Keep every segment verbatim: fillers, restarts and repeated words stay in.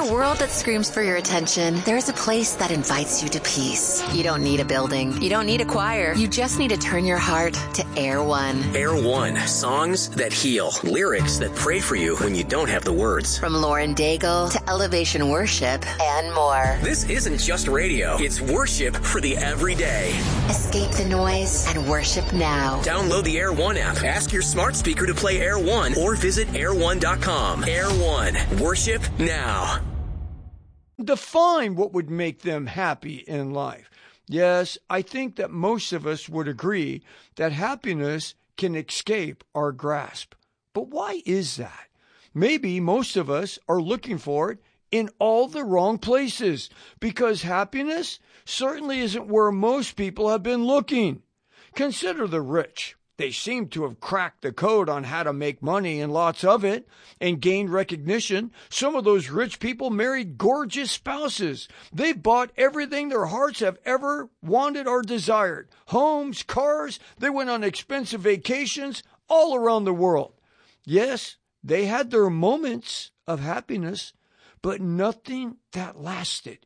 a world that screams for your attention, there's a place that invites you to peace. You don't need a building. You don't need a choir. You just need to turn your heart to Air One. Air One. Songs that heal. Lyrics that pray for you when you don't have the words. From Lauren Daigle to Elevation Worship and more. This isn't just radio. It's worship for the everyday. Escape the noise and worship now. Download the Air One app. Ask your smart speaker to play Air One or visit air one dot com. Air One. Worship now. Define what would make them happy in life. Yes, I think that most of us would agree that happiness can escape our grasp. But why is that? Maybe most of us are looking for it in all the wrong places, because happiness certainly isn't where most people have been looking. Consider the rich. They seem to have cracked the code on how to make money and lots of it and gained recognition. Some of those rich people married gorgeous spouses. They've bought everything their hearts have ever wanted or desired. Homes, cars. They went on expensive vacations all around the world. Yes, they had their moments of happiness, but nothing that lasted.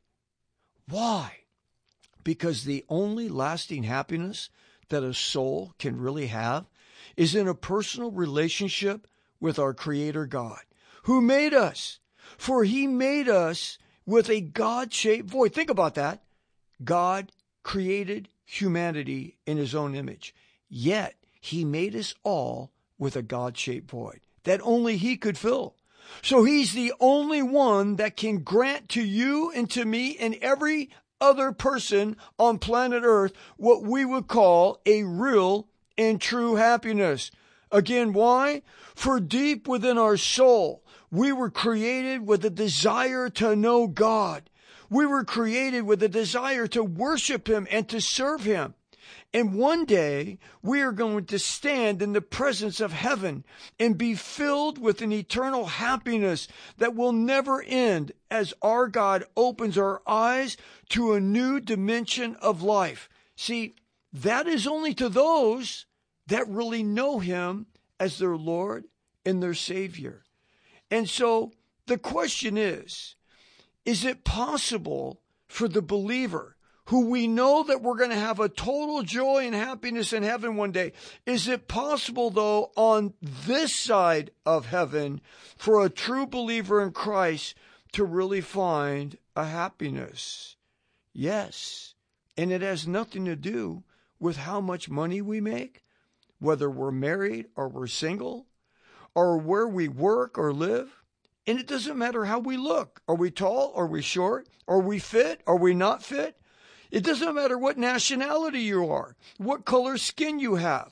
Why? Because the only lasting happiness that a soul can really have is in a personal relationship with our Creator God, who made us. For He made us with a God-shaped void. Think about that. God created humanity in His own image, yet He made us all with a God-shaped void that only He could fill. So He's the only one that can grant to you and to me and every other person on planet Earth what we would call a real and true happiness. Again, why? For deep within our soul, we were created with a desire to know God. We were created with a desire to worship Him and to serve Him. And one day, we are going to stand in the presence of heaven and be filled with an eternal happiness that will never end as our God opens our eyes to a new dimension of life. See, that is only to those that really know Him as their Lord and their Savior. And so the question is, is it possible for the believer who we know that we're going to have a total joy and happiness in heaven one day? Is it possible, though, on this side of heaven for a true believer in Christ to really find a happiness? Yes. And it has nothing to do with how much money we make, whether we're married or we're single, or where we work or live. And it doesn't matter how we look. Are we tall? Are we short? Are we fit? Are we not fit? It doesn't matter what nationality you are, what color skin you have.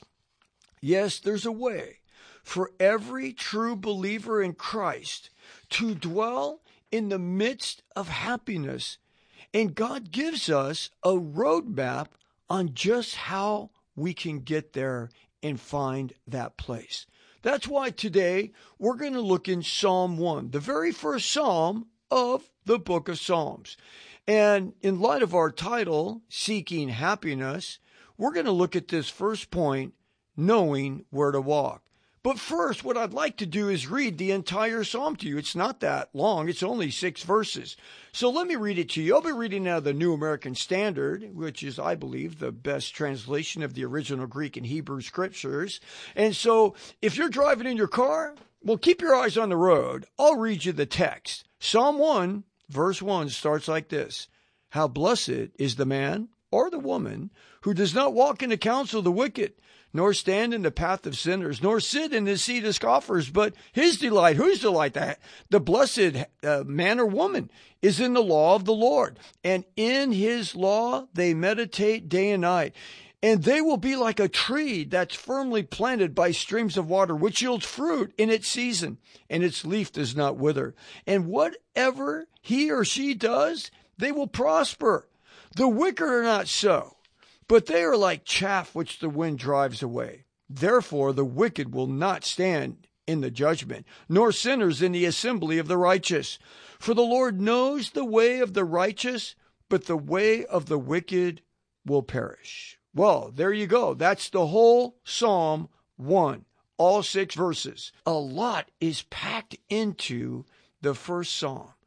Yes, there's a way for every true believer in Christ to dwell in the midst of happiness. And God gives us a roadmap on just how we can get there and find that place. That's why today we're going to look in Psalm one, the very first psalm of the book of Psalms. And in light of our title, Seeking Happiness, we're going to look at this first point, knowing where to walk. But first, what I'd like to do is read the entire psalm to you. It's not that long. It's only six verses. So let me read it to you. I'll be reading out of the New American Standard, which is, I believe, the best translation of the original Greek and Hebrew scriptures. And so if you're driving in your car, well, keep your eyes on the road. I'll read you the text. Psalm one, verse one starts like this. How blessed is the man or the woman who does not walk in the counsel of the wicked, nor stand in the path of sinners, nor sit in the seat of scoffers, but his delight, whose delight? That the blessed uh, man or woman is in the law of the Lord, and in his law they meditate day and night. And they will be like a tree that's firmly planted by streams of water, which yields fruit in its season, and its leaf does not wither. And whatever he or she does, they will prosper. The wicked are not so, but they are like chaff which the wind drives away. Therefore the wicked will not stand in the judgment, nor sinners in the assembly of the righteous. For the Lord knows the way of the righteous, but the way of the wicked will perish. Well, there you go. That's the whole Psalm one, all six verses. A lot is packed into the first psalm.